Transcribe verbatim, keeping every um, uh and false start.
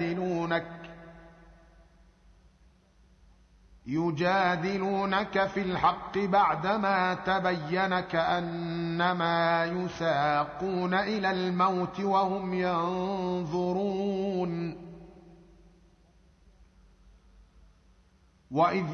يجادلونك يجادلونك في الحق بعدما تبين كأنما يساقون إلى الموت وهم ينظرون وإذ